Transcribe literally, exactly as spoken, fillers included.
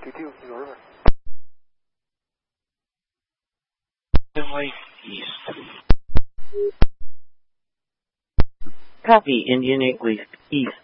T two, Eagle River. Way east. Copy, Indian East, east.